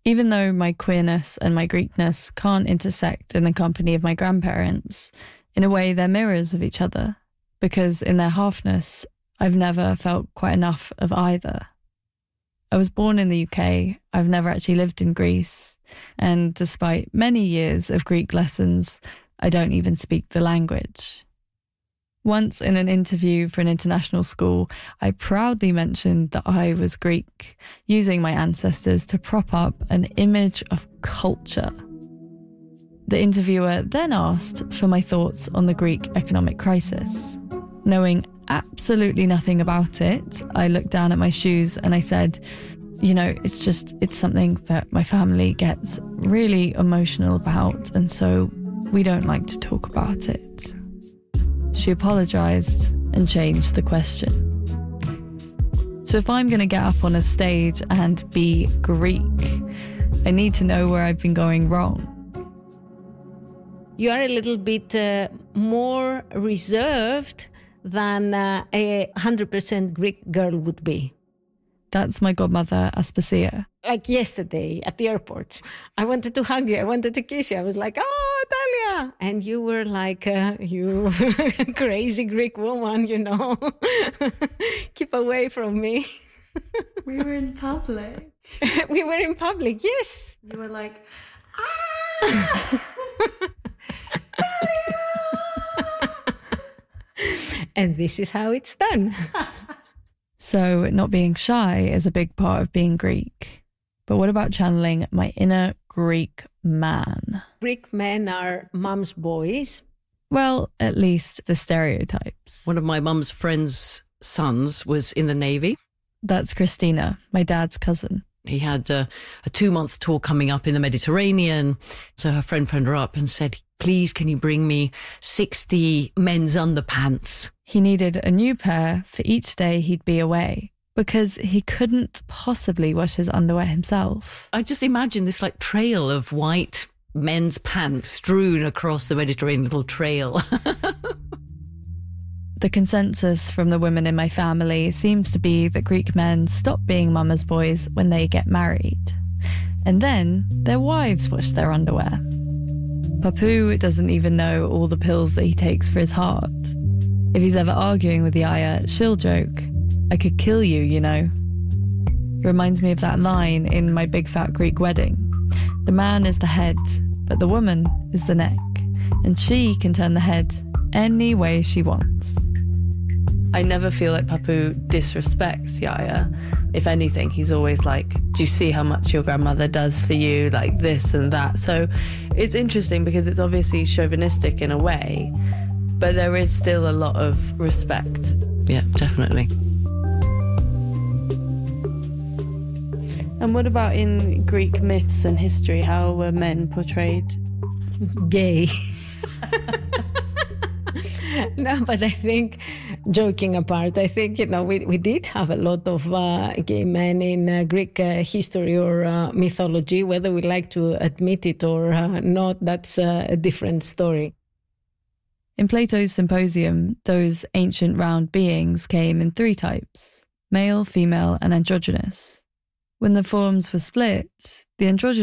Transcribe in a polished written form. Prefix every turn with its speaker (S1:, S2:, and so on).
S1: Even though my queerness and my Greekness can't intersect in the company of my grandparents, in a way they're mirrors of each other, because in their halfness, I've never felt quite enough of either. I was born in the UK, I've never actually lived in Greece, and despite many years of Greek lessons, I don't even speak the language. Once in an interview for an international school, I proudly mentioned that I was Greek, using my ancestors to prop up an image of culture. The interviewer then asked for my thoughts on the Greek economic crisis. Knowing absolutely nothing about it, I looked down at my shoes and I said, it's something that my family gets really emotional about, and so we don't like to talk about it. She apologised and changed the question. So if I'm going to get up on a stage and be Greek, I need to know where I've been going wrong.
S2: You are a little bit more reserved than a 100% Greek girl would be.
S1: That's my godmother, Aspasia.
S2: Like yesterday at the airport, I wanted to hug you. I wanted to kiss you. I was like, oh, Talia. And you were like, you crazy Greek woman, Keep away from me.
S3: We were in public.
S2: We were in public, yes.
S3: You were like, ah!
S2: And this is how it's done.
S1: So not being shy is a big part of being Greek. But what about channeling my inner Greek man?
S2: Greek men are mum's boys.
S1: Well, at least the stereotypes.
S4: One of my mum's friend's sons was in the Navy.
S1: That's Christina, my dad's cousin.
S4: He had a 2-month tour coming up in the Mediterranean. So her friend phoned her up and said, please, can you bring me 60 men's underpants?
S1: He needed a new pair for each day he'd be away because he couldn't possibly wash his underwear himself.
S4: I just imagine this trail of white men's pants strewn across the Mediterranean, little trail.
S1: The consensus from the women in my family seems to be that Greek men stop being mama's boys when they get married. And then their wives wash their underwear. Papu doesn't even know all the pills that he takes for his heart. If he's ever arguing with Yaya, she'll joke, I could kill you, It reminds me of that line in My Big Fat Greek Wedding. The man is the head, but the woman is the neck, and she can turn the head any way she wants. I never feel like Papu disrespects Yaya. If anything, he's always like, do you see how much your grandmother does for you? Like this and that. So it's interesting because it's obviously chauvinistic in a way, but there is still a lot of respect.
S4: Yeah, definitely.
S3: And what about in Greek myths and history? How were men portrayed?
S2: Gay. No, but I think, joking apart, I think, we did have a lot of gay men in Greek history or mythology. Whether we like to admit it or not, that's a different story.
S1: In Plato's Symposium, those ancient round beings came in 3 types, male, female, and androgynous. When the forms were split, the androgynous